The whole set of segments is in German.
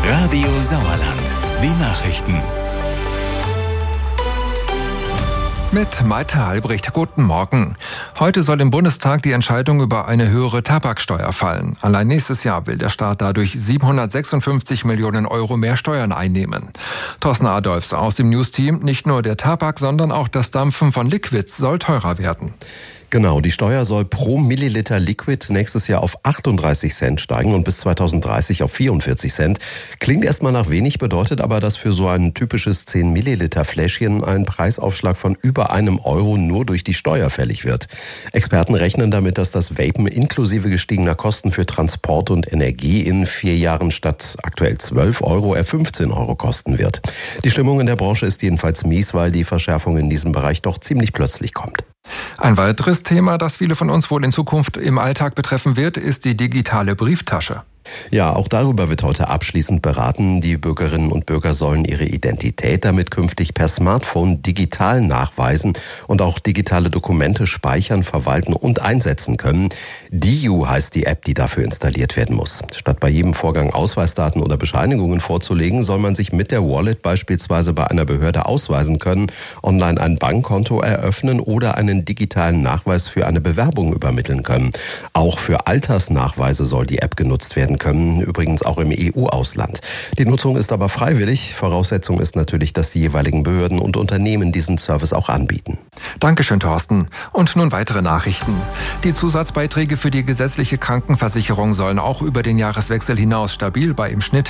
Radio Sauerland. Die Nachrichten. Mit Malte Albrecht, guten Morgen. Heute soll im Bundestag die Entscheidung über eine höhere Tabaksteuer fallen. Allein nächstes Jahr will der Staat dadurch 756 Millionen Euro mehr Steuern einnehmen. Thorsten Adolfs aus dem News-Team, nicht nur der Tabak, sondern auch das Dampfen von Liquids soll teurer werden. Genau, die Steuer soll pro Milliliter Liquid nächstes Jahr auf 38 Cent steigen und bis 2030 auf 44 Cent. Klingt erstmal nach wenig, bedeutet aber, dass für so ein typisches 10 Milliliter Fläschchen ein Preisaufschlag von über €1 nur durch die Steuer fällig wird. Experten rechnen damit, dass das Vapen inklusive gestiegener Kosten für Transport und Energie in 4 Jahren statt aktuell €12 eher €15 kosten wird. Die Stimmung in der Branche ist jedenfalls mies, weil die Verschärfung in diesem Bereich doch ziemlich plötzlich kommt. Ein weiteres Thema, das viele von uns wohl in Zukunft im Alltag betreffen wird, ist die digitale Brieftasche. Ja, auch darüber wird heute abschließend beraten. Die Bürgerinnen und Bürger sollen ihre Identität damit künftig per Smartphone digital nachweisen und auch digitale Dokumente speichern, verwalten und einsetzen können. DIU heißt die App, die dafür installiert werden muss. Statt bei jedem Vorgang Ausweisdaten oder Bescheinigungen vorzulegen, soll man sich mit der Wallet beispielsweise bei einer Behörde ausweisen können, online ein Bankkonto eröffnen oder einen digitalen Nachweis für eine Bewerbung übermitteln können. Auch für Altersnachweise soll die App genutzt werden können, übrigens auch im EU-Ausland. Die Nutzung ist aber freiwillig. Voraussetzung ist natürlich, dass die jeweiligen Behörden und Unternehmen diesen Service auch anbieten. Dankeschön, Thorsten. Und nun weitere Nachrichten. Die Zusatzbeiträge für die gesetzliche Krankenversicherung sollen auch über den Jahreswechsel hinaus stabil bei im Schnitt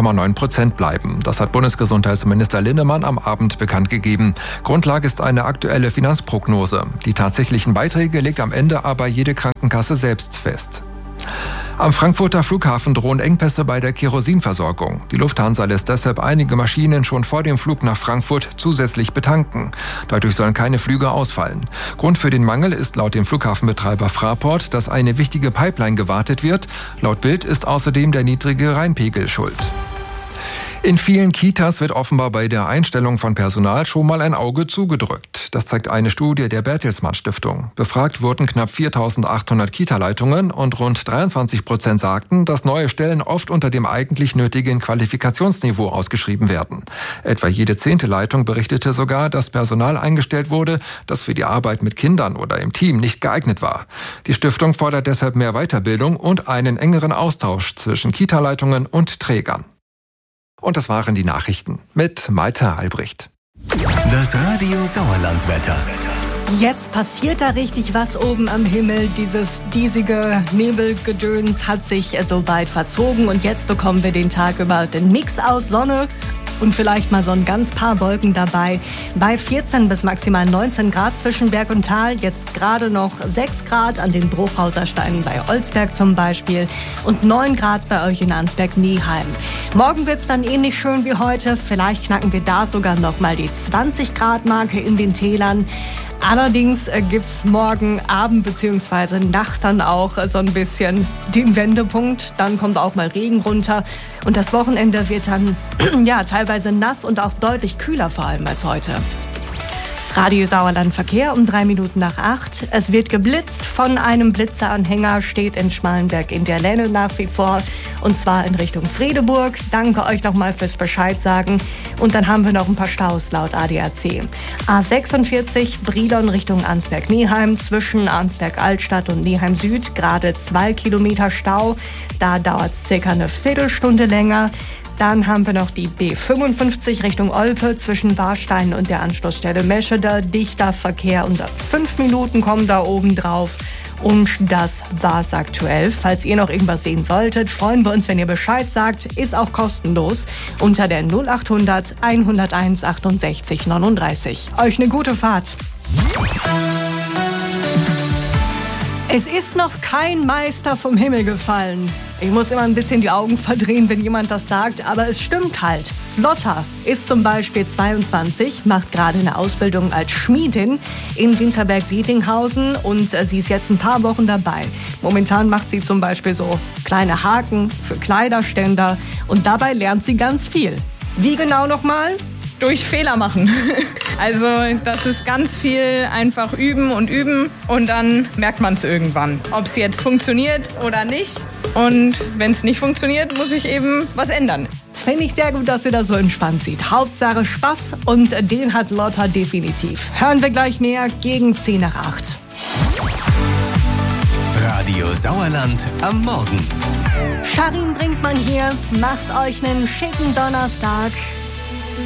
2,9% bleiben. Das hat Bundesgesundheitsminister Linnemann am Abend bekannt gegeben. Grundlage ist eine aktuelle Finanzprognose. Die tatsächlichen Beiträge legt am Ende aber jede Krankenkasse selbst fest. Am Frankfurter Flughafen drohen Engpässe bei der Kerosinversorgung. Die Lufthansa lässt deshalb einige Maschinen schon vor dem Flug nach Frankfurt zusätzlich betanken. Dadurch sollen keine Flüge ausfallen. Grund für den Mangel ist laut dem Flughafenbetreiber Fraport, dass eine wichtige Pipeline gewartet wird. Laut Bild ist außerdem der niedrige Rheinpegel schuld. In vielen Kitas wird offenbar bei der Einstellung von Personal schon mal ein Auge zugedrückt. Das zeigt eine Studie der Bertelsmann Stiftung. Befragt wurden knapp 4.800 Kita-Leitungen und rund 23% sagten, dass neue Stellen oft unter dem eigentlich nötigen Qualifikationsniveau ausgeschrieben werden. Etwa jede 10. Leitung berichtete sogar, dass Personal eingestellt wurde, das für die Arbeit mit Kindern oder im Team nicht geeignet war. Die Stiftung fordert deshalb mehr Weiterbildung und einen engeren Austausch zwischen Kita-Leitungen und Trägern. Und das waren die Nachrichten mit Malte Albrecht. Das Radio Sauerland-Wetter. Jetzt passiert da richtig was oben am Himmel. Dieses diesige Nebelgedöns hat sich so weit verzogen und jetzt bekommen wir den Tag über den Mix aus Sonne und vielleicht mal so ein ganz paar Wolken dabei. Bei 14 bis maximal 19 Grad zwischen Berg und Tal. Jetzt gerade noch 6 Grad an den Bruchhauser Steinen bei Olsberg zum Beispiel und 9 Grad bei euch in Ansberg-Nieheim. Morgen wird es dann ähnlich schön wie heute. Vielleicht knacken wir da sogar noch mal die 20 Grad Marke in den Tälern. Allerdings gibt's morgen Abend bzw. Nacht dann auch so ein bisschen den Wendepunkt. Dann kommt auch mal Regen runter. Und das Wochenende wird dann teilweise nass und auch deutlich kühler vor allem als heute. Radio Sauerland Verkehr um 3 Minuten nach 8. Es wird geblitzt. Von einem Blitzeranhänger steht in Schmalenberg in der Lenne nach wie vor. Und zwar in Richtung Fredeburg. Danke euch nochmal fürs Bescheid sagen. Und dann haben wir noch ein paar Staus laut ADAC. A46 Brilon Richtung Ansberg-Nieheim. Zwischen Ansberg-Altstadt und Nieheim Süd gerade 2 Kilometer Stau. Da dauert es circa eine Viertelstunde länger. Dann haben wir noch die B55 Richtung Olpe zwischen Warstein und der Anschlussstelle Meschede. Dichter Verkehr und 5 Minuten kommen da oben drauf. Und das war's aktuell. Falls ihr noch irgendwas sehen solltet, freuen wir uns, wenn ihr Bescheid sagt. Ist auch kostenlos unter der 0800 101 68 39. Euch eine gute Fahrt. Es ist noch kein Meister vom Himmel gefallen. Ich muss immer ein bisschen die Augen verdrehen, wenn jemand das sagt, aber es stimmt halt. Lotta ist zum Beispiel 22, macht gerade eine Ausbildung als Schmiedin in Winterberg-Siedinghausen und sie ist jetzt ein paar Wochen dabei. Momentan macht sie zum Beispiel so kleine Haken für Kleiderständer und dabei lernt sie ganz viel. Wie genau nochmal? Durch Fehler machen. Also das ist ganz viel einfach üben und dann merkt man es irgendwann, ob es jetzt funktioniert oder nicht. Und wenn es nicht funktioniert, muss ich eben was ändern. Finde ich sehr gut, dass ihr das so entspannt seht. Hauptsache Spaß und den hat Lotta definitiv. Hören wir gleich näher gegen 7:50. Radio Sauerland am Morgen. Charin Brinkmann hier. Macht euch einen schicken Donnerstag.